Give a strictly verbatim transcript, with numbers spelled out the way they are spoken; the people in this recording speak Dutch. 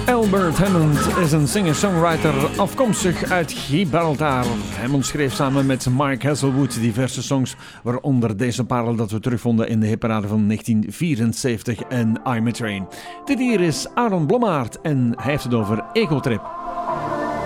Albert Hammond is een singer-songwriter afkomstig uit Gibraltar. Hammond schreef samen met Mike Hasselwood diverse songs, waaronder deze parel dat we terugvonden in de hitparade van negentien vierenzeventig en I'm a Train. Dit hier is Aaron Blommaert en hij heeft het over Egotrip.